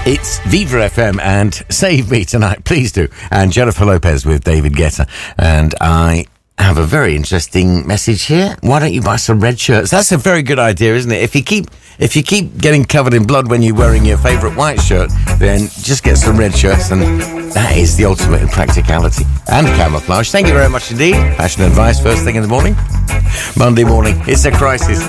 It's Viva FM and Save Me Tonight, please do. And Jennifer Lopez with David Guetta. And I have a very interesting message here. Why don't you buy some red shirts? That's a very good idea, isn't it? If you keep getting covered in blood when you're wearing your favourite white shirt, then just get some red shirts, and that is the ultimate in practicality and camouflage. Thank you very much indeed. Fashion advice first thing in the morning. Monday morning, it's a crisis.